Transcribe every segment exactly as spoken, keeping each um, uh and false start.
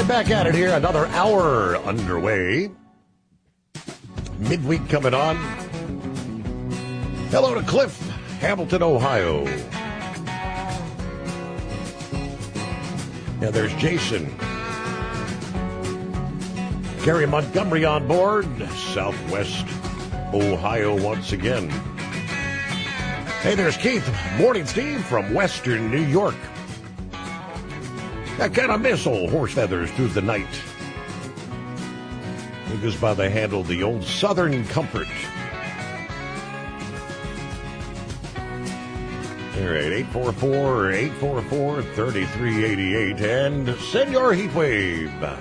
back at it here. Another hour underway. Midweek coming on. Hello to Cliff, Hamilton, Ohio. Yeah, there's Jason. Gary Montgomery on board. Southwest Ohio once again. Hey, there's Keith. Morning, Steve, from Western New York. That kind of missile, horse feathers through the night. He goes by the handle, the old Southern Comfort. All right, eight four four, eight four four, three three eight eight. And Senor Heatwave.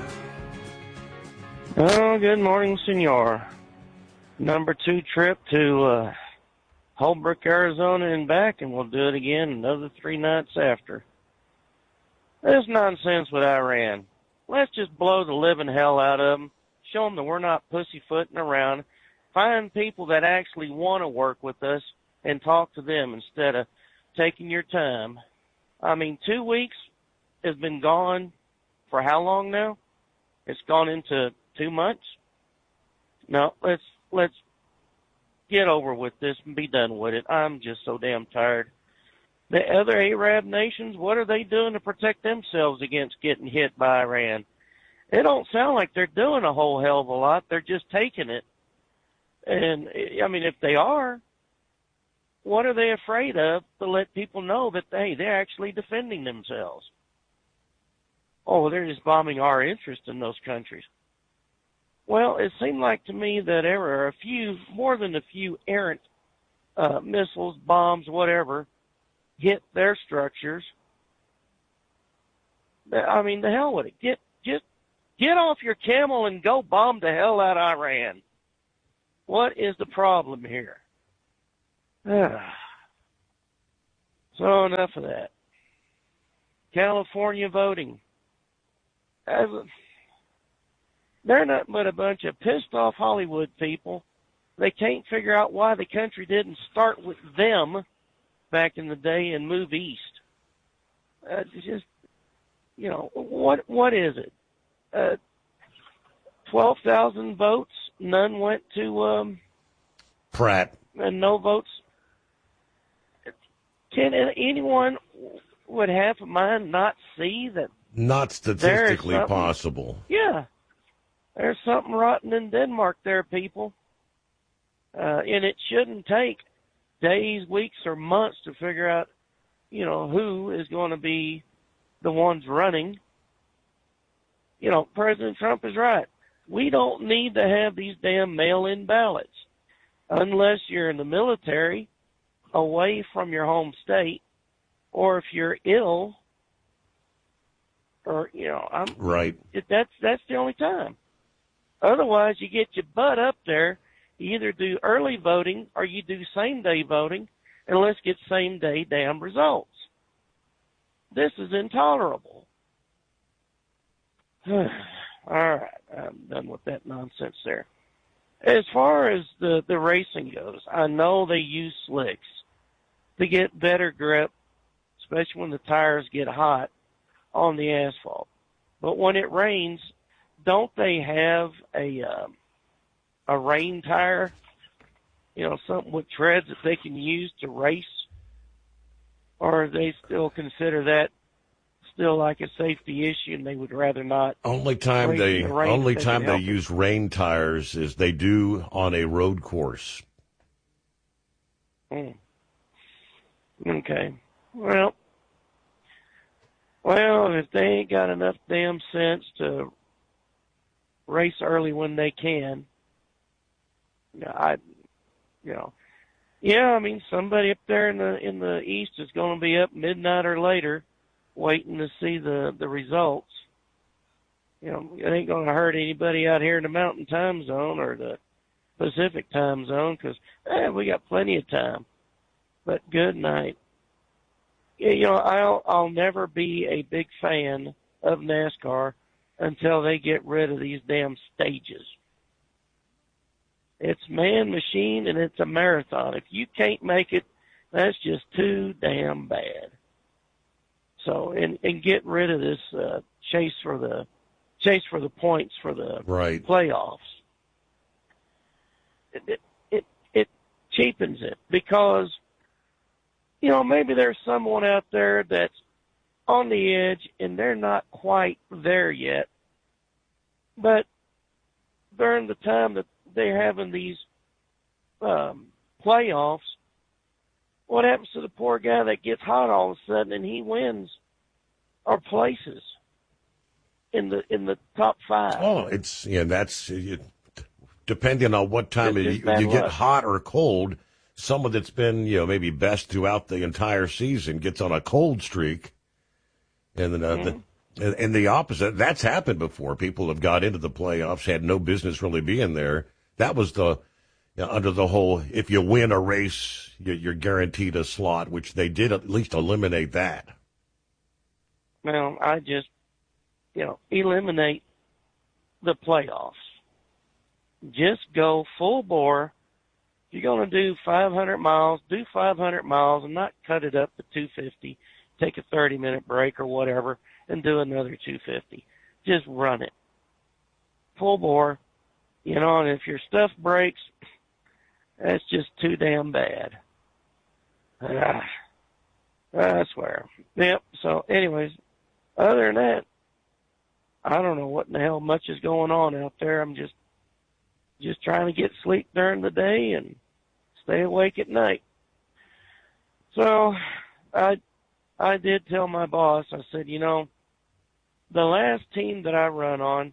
Oh, good morning, Senor. Number two trip to uh, Holbrook, Arizona and back, and we'll do it again another three nights after. This nonsense with Iran. Let's just blow the living hell out of them. Show them that we're not pussyfooting around. Find people that actually want to work with us and talk to them instead of taking your time. I mean, two weeks has been gone for how long now? It's gone into two months? No, let's let's get over with this and be done with it. I'm just so damn tired. The other Arab nations, what are they doing to protect themselves against getting hit by Iran? It don't sound like they're doing a whole hell of a lot. They're just taking it. And, I mean, if they are, what are they afraid of to let people know that, hey, they're actually defending themselves? Oh, they're just bombing our interest in those countries. Well, it seemed like to me that there were a few, more than a few errant uh, missiles, bombs, whatever, hit their structures. I mean, the hell with it. Get, just get off your camel and go bomb the hell out of Iran. What is the problem here? So enough of that. California voting. As a, they're not but a bunch of pissed off Hollywood people. They can't figure out why the country didn't start with them back in the day and move east. Uh, just, you know, what what is it? Uh, twelve thousand votes, none went to um, Pratt. And no votes. Can anyone with half a mind not see that? Not statistically possible. Yeah. There's something rotten in Denmark there, people. Uh, and it shouldn't take days, weeks, or months to figure out, you know, who is going to be the ones running. You know, President Trump is right. We don't need to have these damn mail-in ballots unless you're in the military, away from your home state, or if you're ill, or, you know, I'm right. It, that's that's the only time. Otherwise, you get your butt up there. You either do early voting or you do same-day voting, and let's get same-day damn results. This is intolerable. All right, I'm done with that nonsense there. As far as the, the racing goes, I know they use slicks to get better grip, especially when the tires get hot on the asphalt. But when it rains, don't they have a um, a rain tire, you know, something with treads that they can use to race? Or they still consider that still like a safety issue and they would rather not? Only time they the only time they help use rain tires is they do on a road course. Mm. Okay. Well, well, if they ain't got enough damn sense to race early when they can, I, you know, yeah, I mean, somebody up there in the in the east is going to be up midnight or later, waiting to see the the results. You know, it ain't going to hurt anybody out here in the Mountain Time Zone or the Pacific Time Zone because eh, we got plenty of time. But good night. Yeah, you know, I'll I'll never be a big fan of NASCAR until they get rid of these damn stages. It's man, machine, and it's a marathon. If you can't make it, that's just too damn bad. So, and, and get rid of this uh, chase for the chase for the points for the right. playoffs. It, it it it cheapens it because, you know, maybe there's someone out there that's on the edge and they're not quite there yet, but during the time that they're having these um, playoffs, what happens to the poor guy that gets hot all of a sudden and he wins or places in the in the top five? Oh, it's yeah, that's it, depending on what time It's you, just bad you get luck. hot or cold. Someone that's been, you know, maybe best throughout the entire season gets on a cold streak, and then uh, Mm-hmm. the and, and the opposite. That's happened before. People have got into the playoffs, had no business really being there. That was the you know, under the whole if you win a race, you're, you're guaranteed a slot, which they did at least eliminate that. Well, I just, you know, eliminate the playoffs. Just go full bore. If you're going to do five hundred miles, do five hundred miles and not cut it up to two fifty, take a thirty-minute break or whatever, and do another two fifty. Just run it. Full bore. You know, and if your stuff breaks, that's just too damn bad. Ah, I swear. Yep, so anyways, other than that, I don't know what in the hell much is going on out there. I'm just just trying to get sleep during the day and stay awake at night. So I I did tell my boss, I said, you know, the last team that I run on,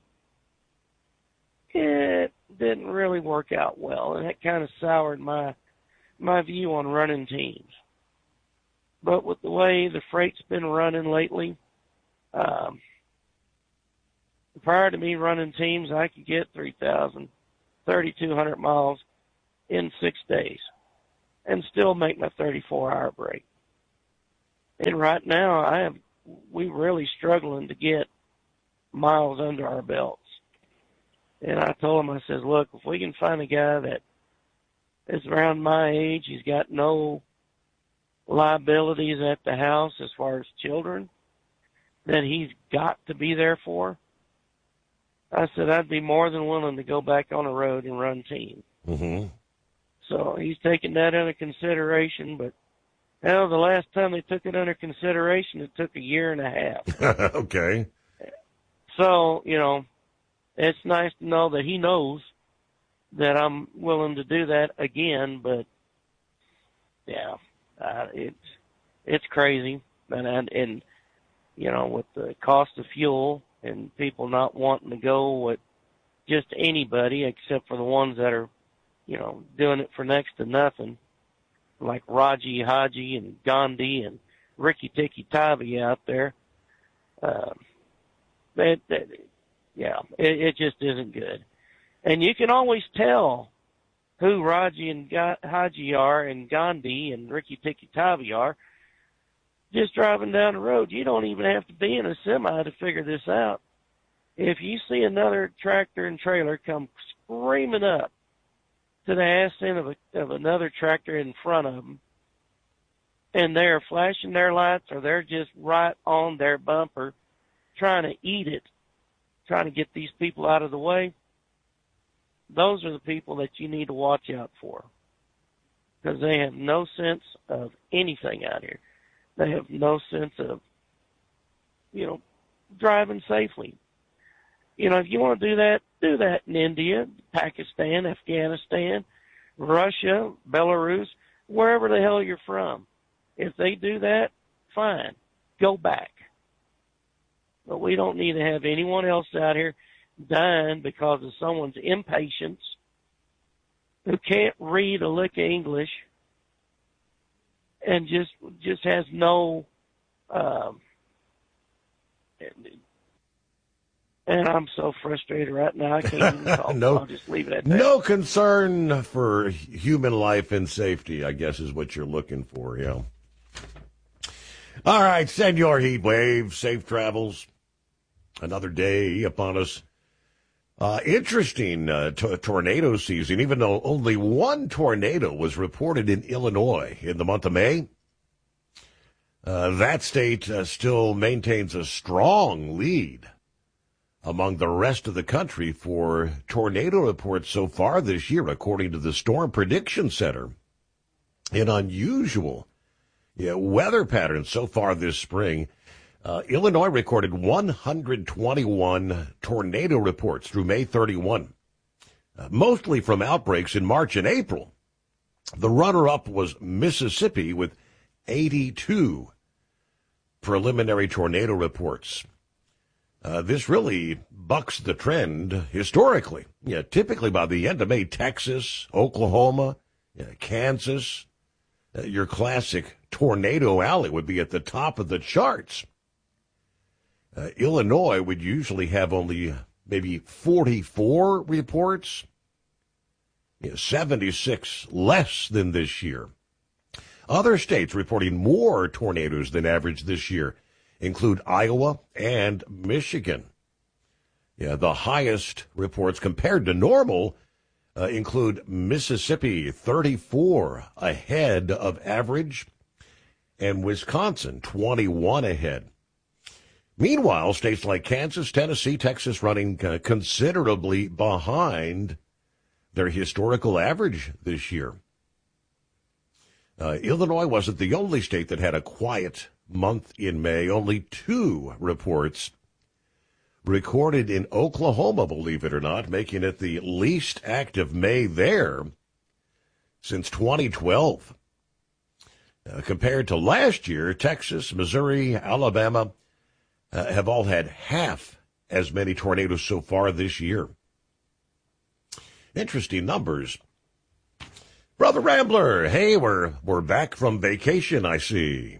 it didn't really work out well, and it kind of soured my my view on running teams. But with the way the freight's been running lately, um, prior to me running teams, I could get three thousand, thirty-two hundred miles in six days and still make my thirty-four hour break. And right now, I have, we really struggling to get miles under our belts. And I told him, I says, look, if we can find a guy that is around my age, he's got no liabilities at the house as far as children that he's got to be there for, I said, I'd be more than willing to go back on the road and run team. Mm-hmm. So he's taking that under consideration, but hell, the last time they took it under consideration, it took a year and a half. Okay. So, you know, it's nice to know that he knows that I'm willing to do that again, but yeah, uh, it's, it's crazy. And, and, and, you know, with the cost of fuel and people not wanting to go with just anybody except for the ones that are, you know, doing it for next to nothing, like Raji Haji and Gandhi and Ricky Tikki Tavi out there. Um, that, that, yeah, it, it just isn't good. And you can always tell who Raji and Ga- Haji are and Gandhi and Ricky Tikki Tavi are just driving down the road. You don't even have to be in a semi to figure this out. If you see another tractor and trailer come screaming up to the ass end of, a, of another tractor in front of them, and they're flashing their lights or they're just right on their bumper trying to eat it, trying to get these people out of the way, those are the people that you need to watch out for, because they have no sense of anything out here. They have no sense of, you know, driving safely. You know, if you want to do that, do that in India, Pakistan, Afghanistan, Russia, Belarus, wherever the hell you're from. If they do that, fine, go back. But we don't need to have anyone else out here dying because of someone's impatience, who can't read a lick of English and just just has no um, and I'm so frustrated right now I can't even talk. no, I'll just leave it at that. No concern for human life and safety, I guess, is what you're looking for, yeah. All right, send your heat wave. Safe travels. Another day upon us. Uh, interesting uh, t- tornado season, even though only one tornado was reported in Illinois in the month of May. Uh, that state uh, still maintains a strong lead among the rest of the country for tornado reports so far this year, according to the Storm Prediction Center. An unusual yeah, weather pattern so far this spring. Uh, Illinois recorded one hundred twenty-one tornado reports through May thirty-first, uh, mostly from outbreaks in March and April. The runner-up was Mississippi with eighty-two preliminary tornado reports. Uh, this really bucks the trend historically. Yeah, typically by the end of May, Texas, Oklahoma, yeah, Kansas, uh, your classic tornado alley would be at the top of the charts. Uh, Illinois would usually have only maybe forty-four reports, you know, seventy-six less than this year. Other states reporting more tornadoes than average this year include Iowa and Michigan. Yeah, the highest reports compared to normal uh, include Mississippi, thirty-four ahead of average, and Wisconsin, twenty-one ahead. Meanwhile, states like Kansas, Tennessee, Texas running uh, considerably behind their historical average this year. Uh, Illinois wasn't the only state that had a quiet month in May. Only two reports recorded in Oklahoma, believe it or not, making it the least active May there since twenty twelve. Uh, compared to last year, Texas, Missouri, Alabama uh, have all had half as many tornadoes so far this year. Interesting numbers. Brother Rambler, hey, we're we're back from vacation, I see.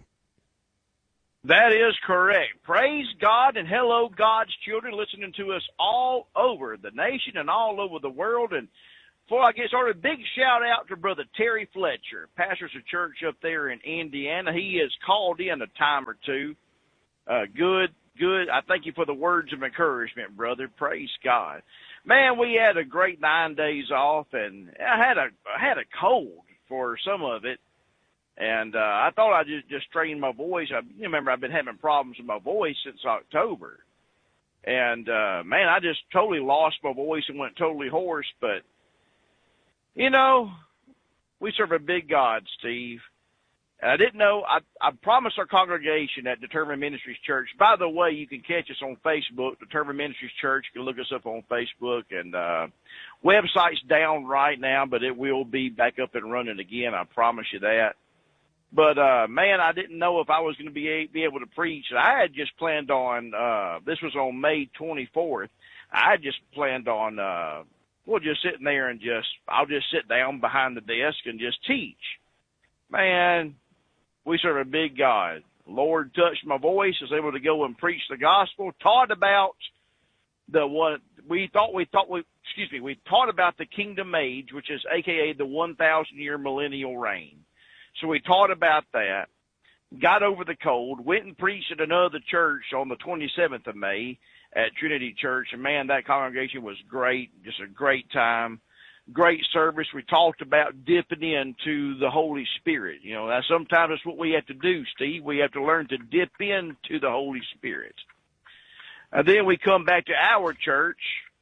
That is correct. Praise God and hello, God's children listening to us all over the nation and all over the world. And before I get started, big shout out to Brother Terry Fletcher, pastors a church up there in Indiana. He has called in a time or two. Uh, good, good. I thank you for the words of encouragement, brother. Praise God. Man, we had a great nine days off, and I had a I had a cold for some of it, and uh, I thought I'd just, just strain my voice. I you remember I've been having problems with my voice since October, and uh, man, I just totally lost my voice and went totally hoarse. But you know, we serve a big God, Steve. And I didn't know, I, I promised our congregation at Determined Ministries Church. By the way, you can catch us on Facebook, Determined Ministries Church. You can look us up on Facebook. And uh, website's down right now, but it will be back up and running again. I promise you that. But, uh, man, I didn't know if I was going to be, a, be able to preach. I had just planned on, uh, this was on May twenty-fourth. I had just planned on, uh, well, just sitting there and just, I'll just sit down behind the desk and just teach. Man, we serve a big God. Lord touched my voice, was able to go and preach the gospel, taught about the what we thought we thought we excuse me, we taught about the kingdom age, which is A K A the one thousand year millennial reign. So we taught about that, got over the cold, went and preached at another church on the twenty-seventh of May at Trinity Church, and man, that congregation was great, just a great time. Great service. We talked about dipping into the Holy Spirit. You know, that sometimes that's what we have to do, Steve. We have to learn to dip into the Holy Spirit. And then we come back to our church,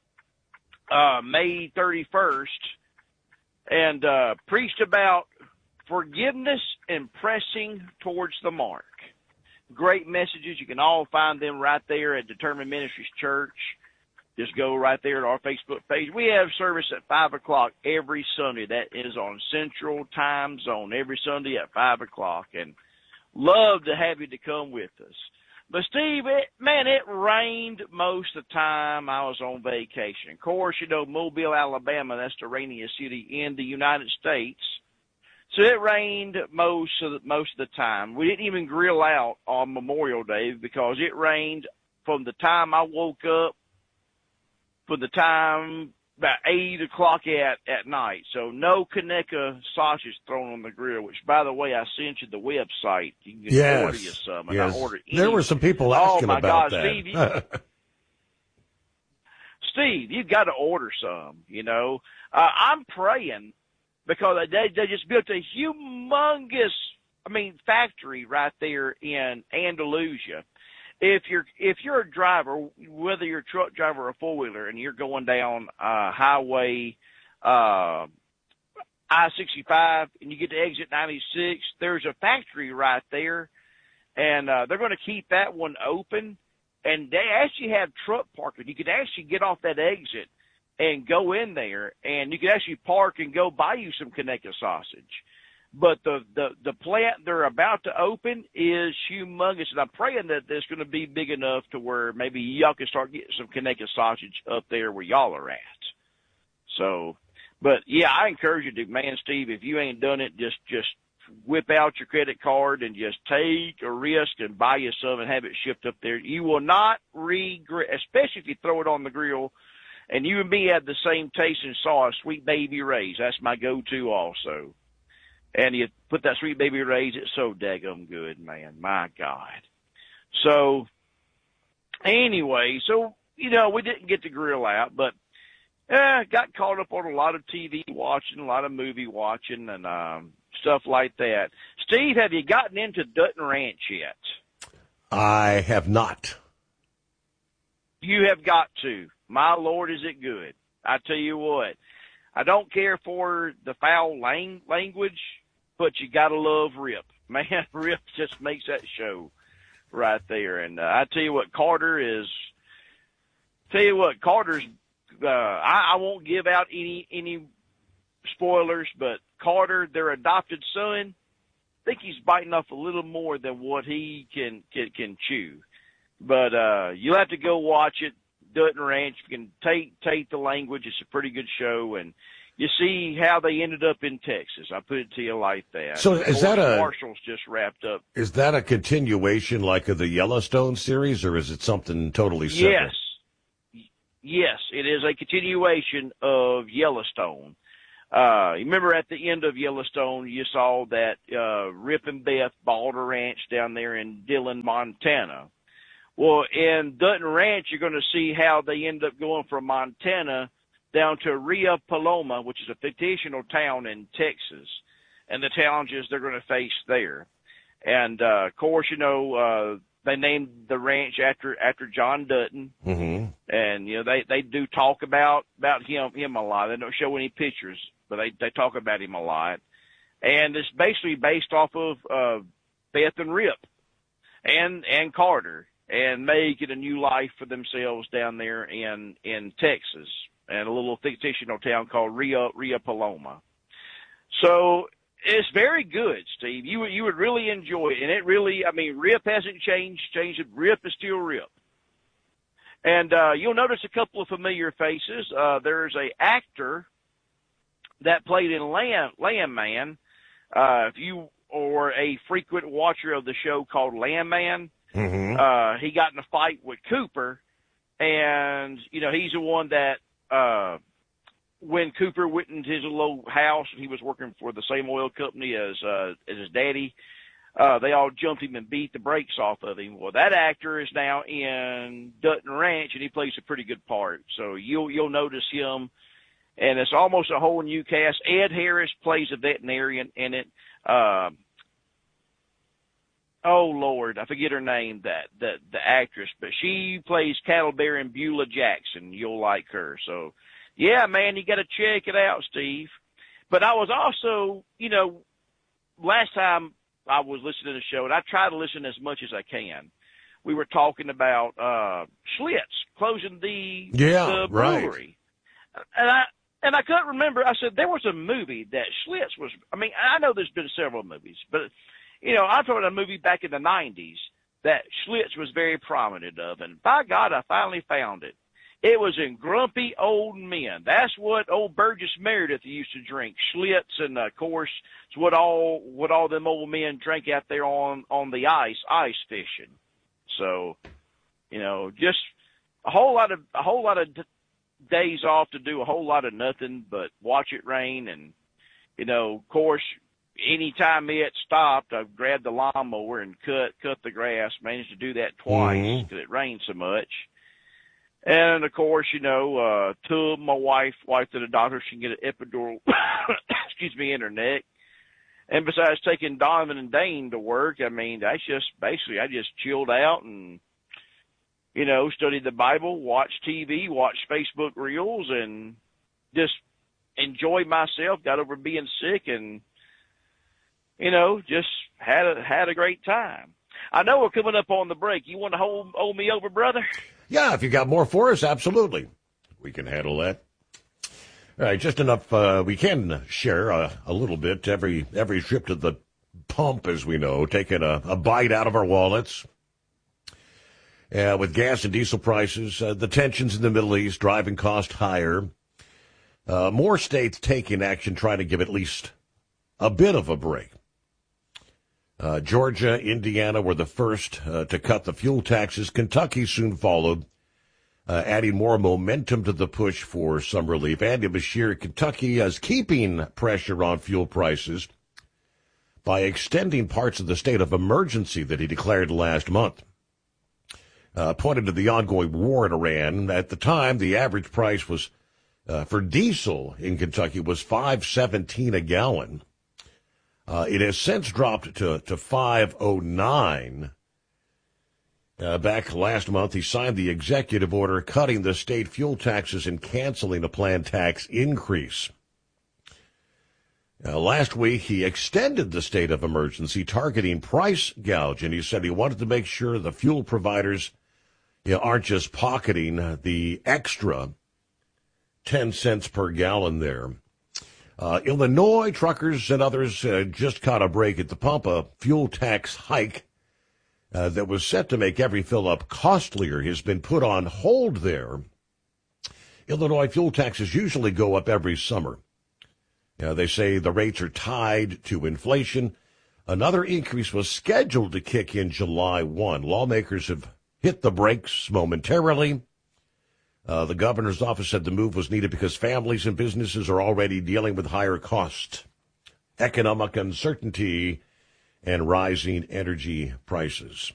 uh, May thirty-first, and uh, preached about forgiveness and pressing towards the mark. Great messages. You can all find them right there at Determined Ministries Church. Just go right there to our Facebook page. We have service at five o'clock every Sunday. That is on Central Time Zone every Sunday at five o'clock. And love to have you to come with us. But, Steve, it, man, it rained most of the time I was on vacation. Of course, you know, Mobile, Alabama, that's the rainiest city in the United States. So it rained most of the, most of the time. We didn't even grill out on Memorial Day because it rained from the time I woke up for the time about eight o'clock at, at night. So no Conecuh sausage thrown on the grill, which, by the way, I sent you the website. You can yes. order you some. And yes. I ordered there were some people asking oh, my about God, that. Steve, you, Steve, you've got to order some, you know. Uh, I'm praying because they, they just built a humongous, I mean, factory right there in Andalusia. if you're if you're a driver, whether you're a truck driver or a four wheeler, and you're going down uh, highway uh, I sixty-five and you get to exit ninety-six, there's a factory right there, and uh, they're going to keep that one open. And they actually have truck parking. You can actually get off that exit and go in there, and you can actually park and go buy you some Conecuh sausage. But the, the, the plant they're about to open is humongous, and I'm praying that it's going to be big enough to where maybe y'all can start getting some Conecuh sausage up there where y'all are at. So, but, yeah, I encourage you to, man, Steve, if you ain't done it, just just whip out your credit card and just take a risk and buy you some and have it shipped up there. You will not regret, especially if you throw it on the grill. And you and me have the same taste and sauce, Sweet Baby Ray's. That's my go-to also. And you put that Sweet Baby Ray's, it's so daggum good, man. My God. So, anyway, so, you know, we didn't get the grill out, but uh, got caught up on a lot of T V watching, a lot of movie watching, and um, stuff like that. Steve, have you gotten into Dutton Ranch yet? I have not. You have got to. My Lord, is it good. I tell you what, I don't care for the foul lang- language, but you got to love Rip. Man, Rip just makes that show right there. And uh, I tell you what, Carter is, tell you what, Carter's, uh, I, I won't give out any, any spoilers, but Carter, their adopted son, I think he's biting off a little more than what he can, can, can chew. But uh, you'll have to go watch it. Dutton Ranch, you can take take the language. It's a pretty good show, and you see how they ended up in Texas. I put it to you like that. So is that a Marshall's just wrapped up? Is that a continuation like of the Yellowstone series, or is it something totally separate? Yes, yes, it is a continuation of Yellowstone. Uh, remember at the end of Yellowstone, you saw that uh, Rip and Beth bought a ranch down there in Dillon, Montana. Well, in Dutton Ranch, you're going to see how they end up going from Montana down to Rio Paloma, which is a fictional town in Texas, and the challenges they're going to face there. And, uh, of course, you know, uh, they named the ranch after after John Dutton, mm-hmm. and, you know, they, they do talk about, about him him a lot. They don't show any pictures, but they, they talk about him a lot. And it's basically based off of uh, Beth and Rip and and Carter, and making a new life for themselves down there in, in Texas, and a little fictional town called Rio, Rio Paloma. So it's very good, Steve. You, you would really enjoy it. And it really, I mean, Rip hasn't changed, changed it. Rip is still Rip. And, uh, you'll notice a couple of familiar faces. Uh, there's a actor that played in Lamb, Landman. Uh, if you are a frequent watcher of the show called Landman, Mm-hmm. Uh, he got in a fight with Cooper, and, you know, he's the one that, uh, when Cooper went into his little house, he was working for the same oil company as, uh, as his daddy. Uh, they all jumped him and beat the brakes off of him. Well, that actor is now in Dutton Ranch, and he plays a pretty good part. So you'll, you'll notice him, and it's almost a whole new cast. Ed Harris plays a veterinarian in it. Uh, Oh, Lord, I forget her name, that the the actress, but she plays cattle bearing Beulah Jackson. You'll like her. So, yeah, man, you got to check it out, Steve. But I was also, you know, last time I was listening to the show, and I try to listen as much as I can, we were talking about uh, Schlitz closing the, yeah, the brewery. Right. And I and I couldn't remember. I said there was a movie that Schlitz was, I mean, I know there's been several movies, but you know, I thought a movie back in the nineties that Schlitz was very prominent of, and by God, I finally found it. It was in Grumpy Old Men. That's what old Burgess Meredith used to drink, Schlitz, and of course, it's what all what all them old men drank out there on on the ice, ice fishing. So, you know, just a whole lot of a whole lot of d- days off to do a whole lot of nothing but watch it rain, and you know, of course. Anytime it stopped, I grabbed the lawnmower and cut cut the grass. Managed to do that twice because mm-hmm. it rained so much. And of course, you know, uh, took my wife wife to the doctor. She can get an epidural, excuse me, in her neck. And besides taking Donovan and Dane to work, I mean, that's just basically I just chilled out and you know, studied the Bible, watched T V, watched Facebook Reels, and just enjoyed myself, got over being sick, and, you know, just had a, had a great time. I know we're coming up on the break. You want to hold, hold me over, brother? Yeah, if you got more for us, absolutely. We can handle that. All right, just enough. Uh, we can share a, a little bit every every trip to the pump, as we know, taking a, a bite out of our wallets. Uh, with gas and diesel prices, uh, the tensions in the Middle East, driving cost higher. Uh, more states taking action, trying to give at least a bit of a break. Uh, Georgia, Indiana were the first uh, to cut the fuel taxes. Kentucky soon followed, uh, adding more momentum to the push for some relief. Andy Beshear, Kentucky, is keeping pressure on fuel prices by extending parts of the state of emergency that he declared last month. Uh, pointed to the ongoing war in Iran. At the time, the average price was uh, for diesel in Kentucky was five seventeen a gallon. Uh, it has since dropped to, to five oh nine. Uh, back last month, he signed the executive order cutting the state fuel taxes and canceling a planned tax increase. Uh, last week, he extended the state of emergency, targeting price gouge, and he said he wanted to make sure the fuel providers, you know, aren't just pocketing the extra ten cents per gallon there. Uh, Illinois truckers and others uh, just caught a break at the pump. A fuel tax hike uh, that was set to make every fill-up costlier has been put on hold there. Illinois fuel taxes usually go up every summer. Uh, they say the rates are tied to inflation. Another increase was scheduled to kick in July first. Lawmakers have hit the brakes momentarily. Uh, the governor's office said the move was needed because families and businesses are already dealing with higher costs, economic uncertainty, and rising energy prices.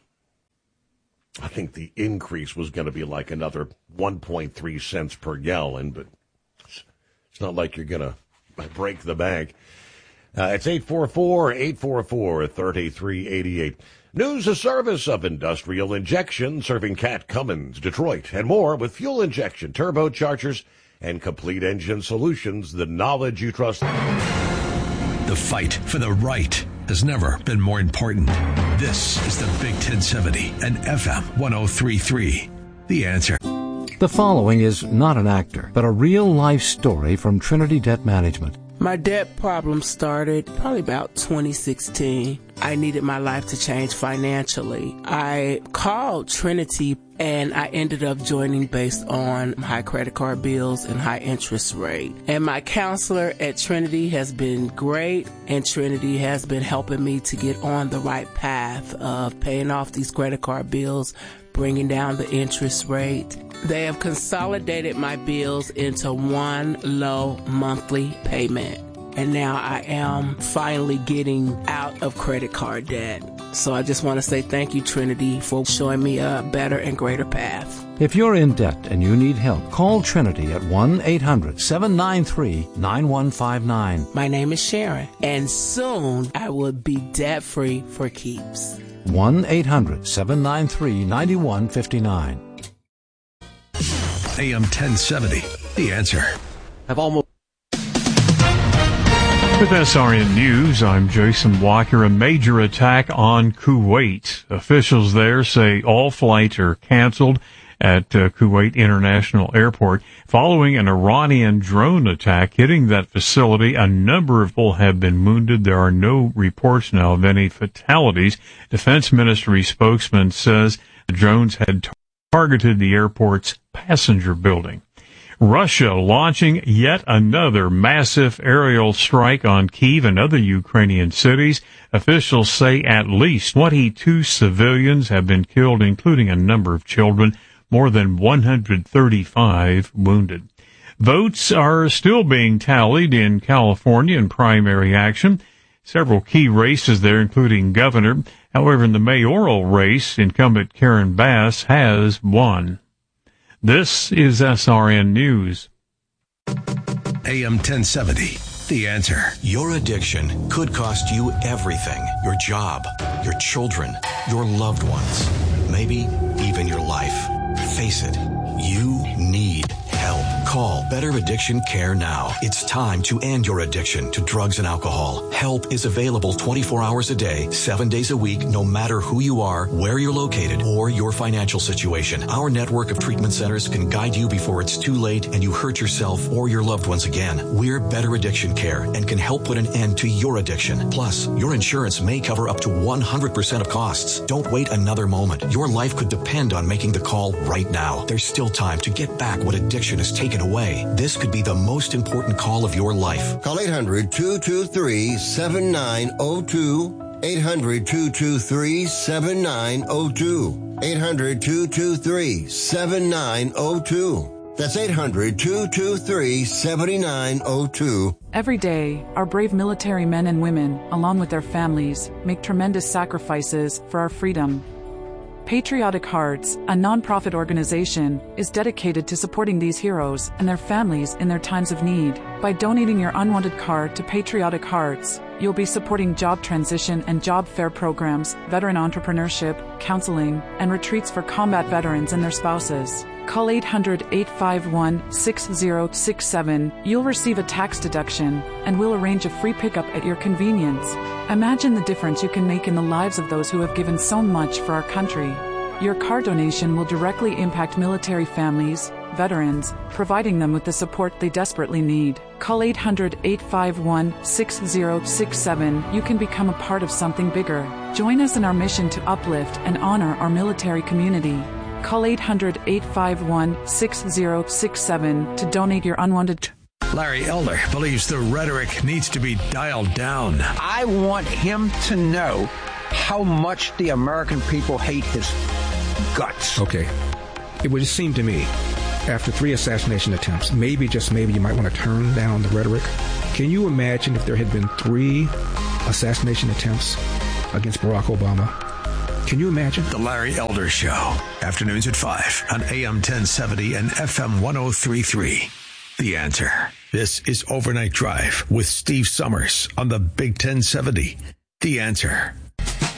I think the increase was going to be like another one point three cents per gallon, but it's not like you're going to break the bank. Uh, it's eight four four, eight four four, three three eight eight. News, a service of Industrial Injection, serving Cat Cummins, Detroit, and more with fuel injection, turbochargers, and complete engine solutions, the knowledge you trust. The fight for the right has never been more important. This is the Big ten seventy and F M one oh three point three. The Answer. The following is not an actor, but a real-life story from Trinity Debt Management. My debt problem started probably about twenty sixteen. I needed my life to change financially. I called Trinity and I ended up joining based on high credit card bills and high interest rate. And my counselor at Trinity has been great, and Trinity has been helping me to get on the right path of paying off these credit card bills, bringing down the interest rate. They have consolidated my bills into one low monthly payment. And now I am finally getting out of credit card debt. So I just want to say thank you, Trinity, for showing me a better and greater path. If you're in debt and you need help, call Trinity at one eight hundred seven nine three nine one five nine. My name is Sharon, and soon I will be debt-free for keeps. one eight hundred seven nine three nine one five nine. A M ten seventy, The Answer. Have almost. With S R N News, I'm Jason Walker. A major attack on Kuwait. Officials there say all flights are canceled at uh, Kuwait International Airport following an Iranian drone attack hitting that facility. A number of people have been wounded. There are no reports now of any fatalities. Defense Ministry spokesman says the drones had tar- targeted the airport's passenger building. Russia launching yet another massive aerial strike on Kyiv and other Ukrainian cities. Officials say at least twenty-two civilians have been killed, including a number of children, more than one hundred thirty-five wounded. Votes are still being tallied in California in primary action. Several key races there, including governor. However, in the mayoral race, incumbent Karen Bass has won. This is S R N News. A M ten seventy, The Answer. Your addiction could cost you everything. Your job, your children, your loved ones, maybe even your life. face it, you need help. Call Better Addiction Care now. It's time to end your addiction to drugs and alcohol. Help is available twenty-four hours a day, seven days a week, no matter who you are, where you're located, or your financial situation. Our network of treatment centers can guide you before it's too late and you hurt yourself or your loved ones again. We're Better Addiction Care and can help put an end to your addiction. Plus, your insurance may cover up to one hundred percent of costs. Don't wait another moment. Your life could depend on making the call right now. There's still time to get back what addiction has taken away. This could be the most important call of your life. Call eight hundred, two two three, seven nine zero two. eight hundred, two two three, seven nine zero two. eight hundred, two two three, seven nine zero two. That's eight hundred, two two three, seven nine zero two. Every day, our brave military men and women, along with their families, make tremendous sacrifices for our freedom. Patriotic Hearts, a nonprofit organization, is dedicated to supporting these heroes and their families in their times of need. By donating your unwanted car to Patriotic Hearts, you'll be supporting job transition and job fair programs, veteran entrepreneurship, counseling, and retreats for combat veterans and their spouses. Call eight hundred, eight five one, six zero six seven. You'll receive a tax deduction, and we'll arrange a free pickup at your convenience. Imagine the difference you can make in the lives of those who have given so much for our country. Your car donation will directly impact military families, veterans, providing them with the support they desperately need. Call eight hundred, eight five one, six zero six seven. You can become a part of something bigger. Join us in our mission to uplift and honor our military community. Call eight hundred, eight five one, six zero six seven to donate your unwanted... Larry Elder believes the rhetoric needs to be dialed down. I want him to know how much the American people hate his guts. Okay. It would just seem to me, after three assassination attempts, maybe, just maybe, you might want to turn down the rhetoric. Can you imagine if there had been three assassination attempts against Barack Obama? Can you imagine? The Larry Elder Show, afternoons at five on A M ten seventy and F M ten thirty-three. The Answer. This is Overnight Drive with Steve Summers on the Big ten seventy. The Answer.